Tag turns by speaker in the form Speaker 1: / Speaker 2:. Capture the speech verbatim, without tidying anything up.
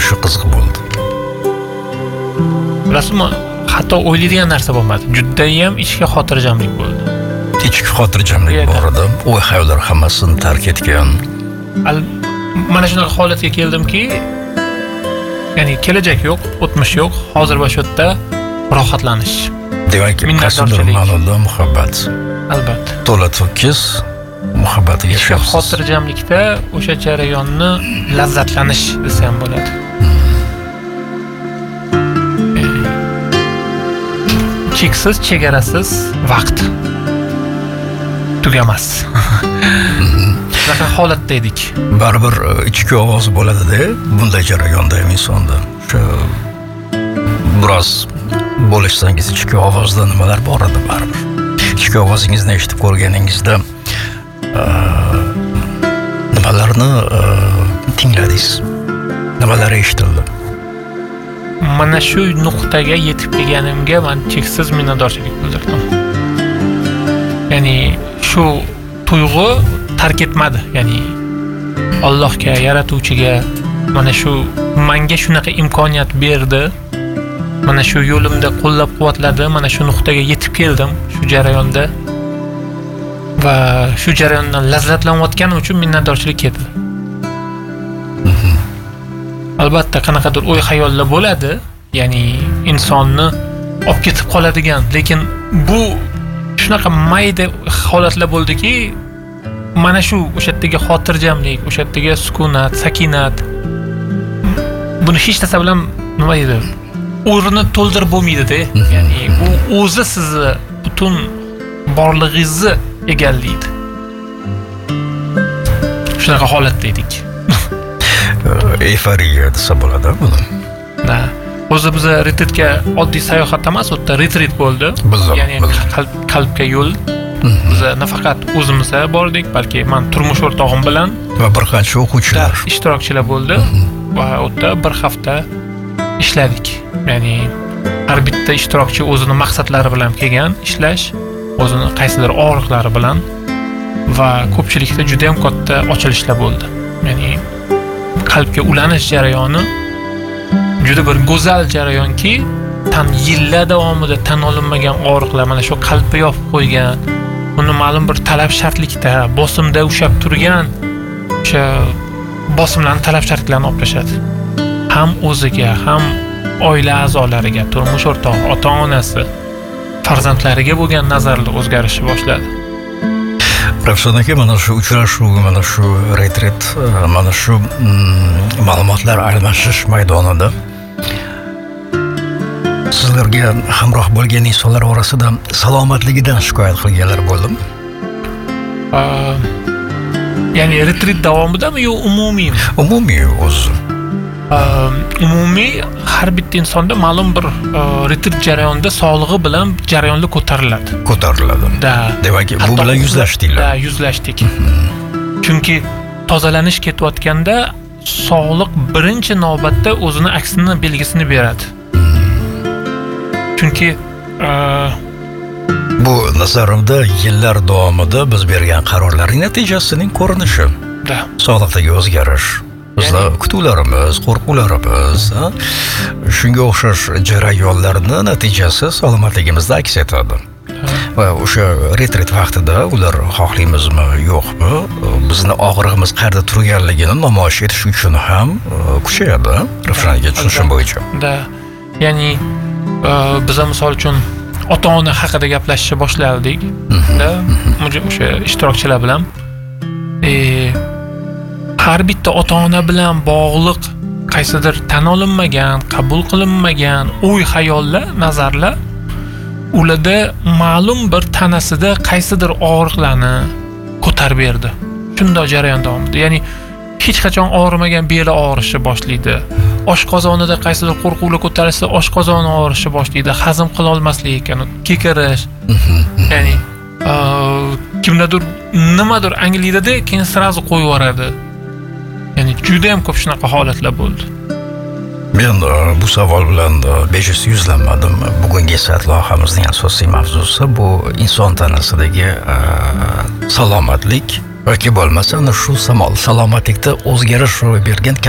Speaker 1: shu qiziq bo'ldi.
Speaker 2: Bilasizmi, hatto o'ylaydigan narsa bo'lmadi. Judayam ichki xotirjamlik bo'ldi.
Speaker 1: Ichki xotirjamlik bor edi. O'y xayollar hammasini tark etgan.
Speaker 2: Mana shunaqa holatga keldimki, ya'ni kelajak yo'q, o'tmish yo'q, hozir va shu yerda rohatlanish.
Speaker 1: Demak, qasddir ma'noda muhabbat.
Speaker 2: Albatta.
Speaker 1: To'la to'kis muhabbatiga yashayapsiz.
Speaker 2: Xotirjamlikda o'sha jarayonni lazzatlanish desam bo'ladi. Cheksiz, chegarasiz vaqt tugamas. Shunaqa holatda edik.
Speaker 1: Baribir ichki ovoz bo'ladi-da, bunday jarayonda ham insonda. Shu biroz bo'lishsangiz ichki ovozda nimalar bor edi baribir. Ichki ovozingizni eshitib ko'rganingizda nimalarni tingladingiz? Nimalar eshitildi?
Speaker 2: Mana shu nuqtaga yetib kelganimga men cheksiz minnatdorchilik bildirdim. Ya'ni shu tuyg'u tark etmadi. Ya'ni Allohga, yaratuvchiga mana shu menga shunaqa imkoniyat berdi. Mana shu yo'limda qo'llab-quvvatladi, mana shu nuqtaga yetib keldim shu jarayonda. Va shu jarayondan lazzatlanayotganim uchun minnatdorchilik edi. Albatta qanaqadir o'y xayollar bo'ladi, ya'ni insonni olib ketib qoladigan, lekin bu shunaqa mayda holatlar bo'ldiki, mana shu o'sha yerdagi xotirjamlik, o'sha yerdagi sukunat, sakinat buni hech narsa bilan nima edi? O'rni to'ldirib bo'lmaydi-da. Ya'ni u o'zi sizni butun borlig'ingizni egallaydi. Shunaqa holatda edik.
Speaker 1: Euforiya desa bo'ladi buni.
Speaker 2: Da. O'zi biz retritga oddiy sayohat emas, o'tda retrit bo'ldi. Ya'ni qalb, qalbga yo'l. Biz nafaqat o'zimiz bordik, balki men turmush o'rtog'im bilan
Speaker 1: va bir qancha o'quvchilar
Speaker 2: ishtirokchilar bo'ldi va o'tda bir hafta ishladik. Ya'ni har bitta ishtirokchi o'zini maqsadlari bilan kelgan ishlash, o'zini qaysidir og'riqlari bilan va ko'pchilikda juda ham katta ochilishlar bo'ldi. Ya'ni qalbga ulanish jarayoni juda bir go'zal jarayonki, tam yillar davomida tan olinmagan og'riqlar mana shu qalbni yopib qo'ygan, uni ma'lum bir talab shartlikda, bosimda ushlab turgan o'sha bosimlarni, talab shartlarni olib tashadi. Ham o'ziga, ham oila a'zolariga, turmush o'rtog'i, ota-onasi, farzandlariga bo'lgan nazarlar o'zgarishni boshladi.
Speaker 1: Ravshan aka, mana shu uchrashuv, mana shu retrit, mana shu ma'lumotlar almashish maydonida sizlarga hamroh bo'lgan insonlar orasida salomatligidan shikoyat qilganlar bo'ldimi?
Speaker 2: Ya'ni retrit davomidami yo umumiymi?
Speaker 1: Umumiy o'zi.
Speaker 2: Umumiy har bitta insonda ma'lum bir retrit jarayonida sog'lig'i bilan jarayonlar ko'tariladi.
Speaker 1: Ko'tariladi.
Speaker 2: Da.
Speaker 1: Demak, bu bilan yuzlashdinglar.
Speaker 2: Da, yuzlashdik. Chunki tozalanish ketayotganda sog'liq birinchi navbatda o'zini aksini, belgisini beradi. Chunki
Speaker 1: bu nazarimda yillar davomida biz bergan qarorlarning natijasining ko'rinishi.
Speaker 2: Da.
Speaker 1: Sog'liqdagi o'zgarish. Bizlar kutuvlarimiz, qo'rquvlarimiz, shunga o'xshash jarayonlarning natijasi salomatligimizda aks etadi. Va o'sha retrit vaqtida ular xohlaymizmi, yo'qmi, bizni og'rig'imiz qayerda turganligini namoyish etish uchun ham kuchayadi. Ravshanga tushunishim bo'yicha.
Speaker 2: Da. Ya'ni biz misol uchun ota-ona haqida gaplashishni boshladik. Da, o'sha ishtirokchilar bilan. E har bitta ota-ona bilan bog'liq qaysidir tan olinmagan, qabul qilinmagan o'y xayollar, nazarlar ularda ma'lum bir tanasida qaysidir og'riqlarni ko'tarib berdi. Shunday jarayon davomida. Ya'ni hech qachon og'rimagan beli og'rishni boshlaydi. Oshqozonida qaysidir qo'rquvlar ko'tarilsa, oshqozoni og'rishni boshlaydi. Hazm qila olmaslik ekan, kekirish. Ya'ni kimdadir nimadir anglaydida, keyin sirazi qo'yib yuboradi. Ya'ni juda ham ko'p shunaqa holatlar bo'ldi.
Speaker 1: Men bu savol bilan bejiz yuzlanmadim. Bugungi sayt loyihamizning asosiy mavzusi bu inson tanasidagi salomatlik yoki bo'lmasa ana shu salomatlikda o'zgarish ro'y bergan